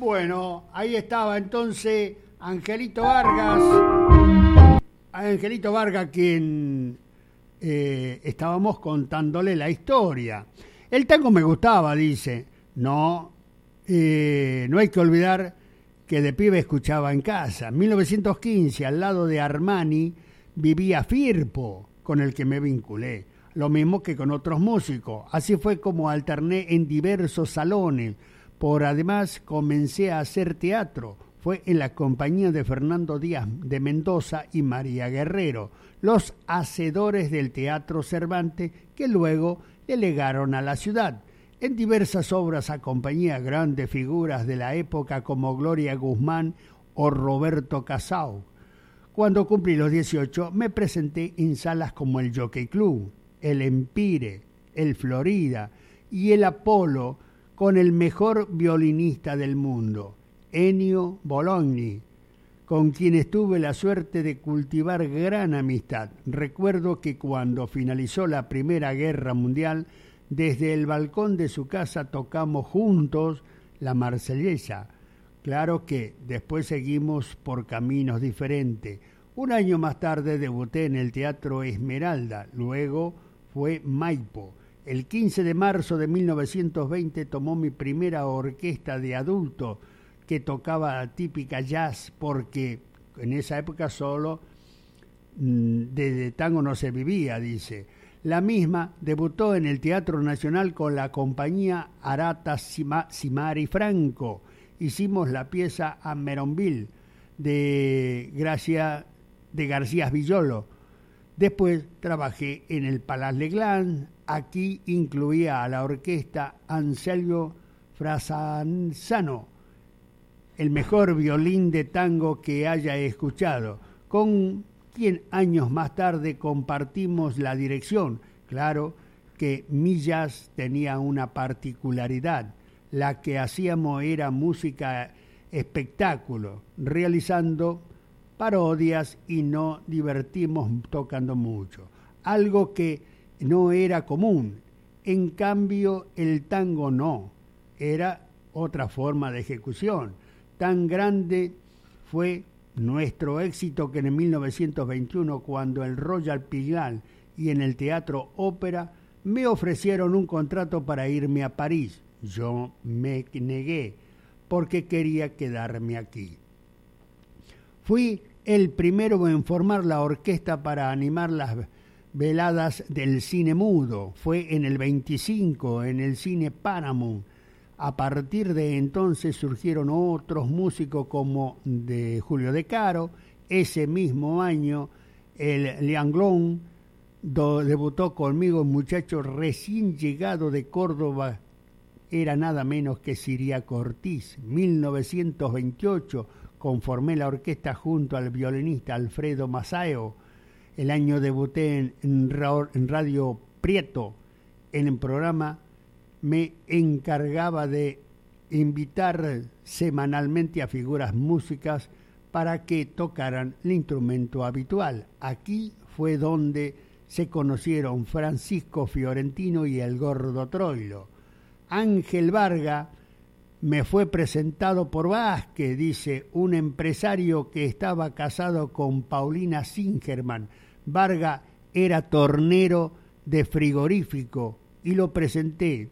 Bueno, ahí estaba entonces Angelito Vargas. Angelito Vargas, quien estábamos contándole la historia. El tango me gustaba, dice. No, no hay que olvidar que de pibe escuchaba en casa. En 1915, al lado de Armani, vivía Firpo, con el que me vinculé. Lo mismo que con otros músicos. Así fue como alterné en diversos salones. Además, comencé a hacer teatro. Fue en la compañía de Fernando Díaz de Mendoza y María Guerrero, los hacedores del Teatro Cervantes, que luego le legaron a la ciudad. En diversas obras acompañé a grandes figuras de la época como Gloria Guzmán o Roberto Casau. Cuando cumplí los 18, me presenté en salas como el Jockey Club, el Empire, el Florida y el Apolo, con el mejor violinista del mundo, Ennio Bologni, con quien tuve la suerte de cultivar gran amistad. Recuerdo que cuando finalizó la Primera Guerra Mundial, desde el balcón de su casa tocamos juntos la Marsellesa. Claro que después seguimos por caminos diferentes. Un año más tarde debuté en el Teatro Esmeralda, luego fue Maipo. El 15 de marzo de 1920 tomó mi primera orquesta de adulto que tocaba típica jazz, porque en esa época solo de tango no se vivía, dice. La misma debutó en el Teatro Nacional con la compañía Arata Simari Franco. Hicimos la pieza Ameronville de García Villolo. Después trabajé en el Palais Legland. Aquí incluía a la orquesta Anselmo Frasanzano, el mejor violín de tango que haya escuchado, con quien años más tarde compartimos la dirección. Claro que mi jazz tenía una particularidad. La que hacíamos era música espectáculo, realizando parodias y nos divertimos tocando mucho. Algo que no era común. En cambio, el tango no. Era otra forma de ejecución. Tan grande fue nuestro éxito que en 1921, cuando el Royal Pigalle y en el Teatro Ópera me ofrecieron un contrato para irme a París. Yo me negué porque quería quedarme aquí. Fui el primero en formar la orquesta para animar las veladas del cine mudo. Fue en el 25 en el cine Paramount. A partir de entonces surgieron otros músicos como de Julio De Caro. Ese mismo año el Lianglón debutó conmigo, un muchacho recién llegado de Córdoba, era nada menos que Siriaco Ortiz. 1928 conformé la orquesta junto al violinista Alfredo Masao. El año debuté en Radio Prieto. En el programa me encargaba de invitar semanalmente a figuras músicas para que tocaran el instrumento habitual. Aquí fue donde se conocieron Francisco Fiorentino y el Gordo Troilo. Ángel Varga me fue presentado por Vázquez, dice, un empresario que estaba casado con Paulina Singerman. Varga era tornero de frigorífico y lo presenté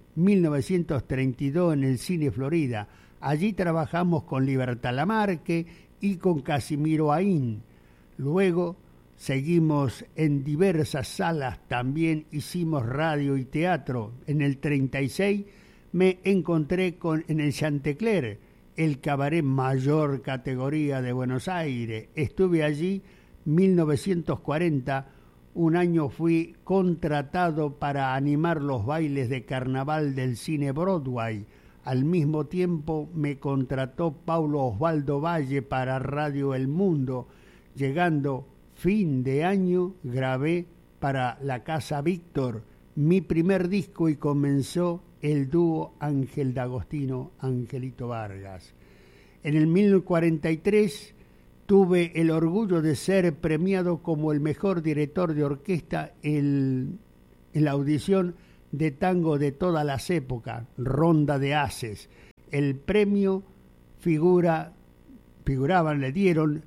1932 en el Cine Florida. Allí trabajamos con Libertad Lamarque y con Casimiro Aín. Luego seguimos en diversas salas, también hicimos radio y teatro. En el 36 me encontré en el Chantecler, el cabaret mayor categoría de Buenos Aires. Estuve allí 1940, un año fui contratado para animar los bailes de carnaval del cine Broadway. Al mismo tiempo me contrató Paulo Osvaldo Valle para Radio El Mundo. Llegando fin de año, grabé para la Casa Víctor mi primer disco y comenzó el dúo Ángel D'Agostino, Angelito Vargas. En el 1943 tuve el orgullo de ser premiado como el mejor director de orquesta en la audición de tango de todas las épocas, Ronda de Haces. El premio figuraban, le dieron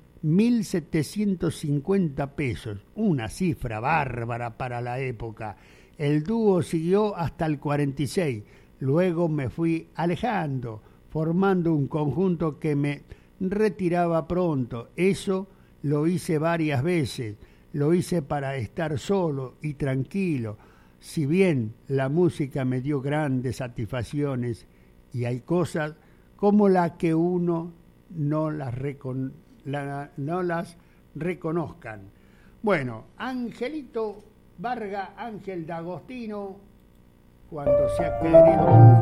1.750 pesos, una cifra bárbara para la época. El dúo siguió hasta el 46, luego me fui alejando, formando un conjunto que me retiraba pronto. Eso lo hice varias veces, lo hice para estar solo y tranquilo. Si bien la música me dio grandes satisfacciones y hay cosas como la que uno no las reconozcan. Bueno, Angelito Vargas, Ángel D'Agostino, cuando se ha querido mucho.